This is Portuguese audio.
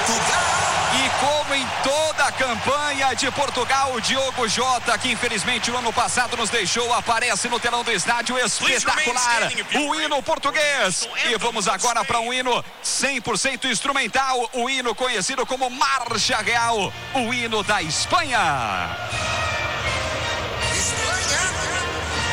E como em toda a campanha de Portugal, o Diogo Jota, que infelizmente no ano passado nos deixou, aparece no telão do estádio, espetacular, o hino português. E vamos agora para um hino 100% instrumental, o hino conhecido como Marcha Real, o hino da Espanha.